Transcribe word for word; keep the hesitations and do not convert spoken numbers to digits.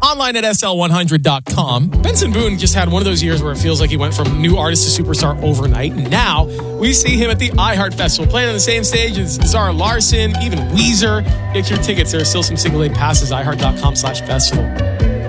online at S L one hundred dot com. Benson Boone just had one of those years where it feels like he went from new artist to superstar overnight. And now we see him at the iHeart Festival, playing on the same stage as Zara Larson, even Weezer. Get your tickets. There are still some single day passes, iHeart dot com slash festival.